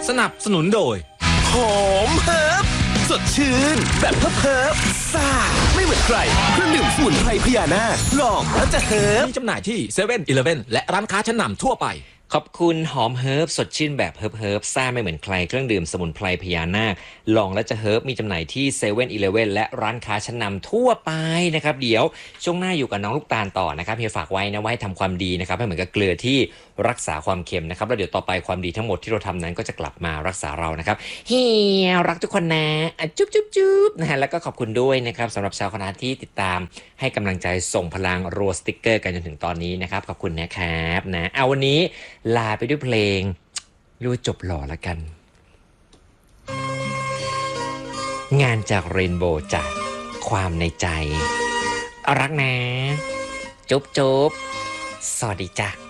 สนับสนุนโดยหอมเฮิร์บสดชื่นแบบเฮิร์บซ่าไม่เหมือนใครเครื่องดื่มสมุนไพรพญานาคลองแล้วจะเฮิร์บมีจำหน่ายที่เซเว่นอีเลฟเว่นและร้านค้าชั้นนำทั่วไปขอบคุณหอมเฮิร์บสดชื่นแบบเฮิร์บซ่าไม่เหมือนใครเครื่องดื่มสมุนไพรพญานาคลองและจะเฮิร์บมีจำหน่ายที่เซเว่นอีเลฟเว่นและร้านค้าชั้นนำทั่วไปนะครับเดี๋ยวช่วงหน้าอยู่กับน้องลูกตาลต่อนะครับเฮียฝากไว้นะไว้ทำความดีนะครับให้เหมือนกับเกลือที่รักษาความเค็มนะครับแล้วเดี๋ยวต่อไปความดีทั้งหมดที่เราทำนั้นก็จะกลับมารักษาเรานะครับเฮียรักทุกคนนะจุ๊บจุ๊บจุ๊บนะฮะแล้วก็ขอบคุณด้วยนะครับสำหรับชาวคณะที่ติดตามให้กำลังใจส่งพลังรัวสติ๊กเกอร์กันจนถึงตอนนี้นะครับขอบคุณนะครับนะเอาวันนี้ลาไปด้วยเพลงรู้จบหล่อละกันงานจากเรนโบว์จากความในใจรักนะจุ๊บจุ๊บสวัสดีจ้ะ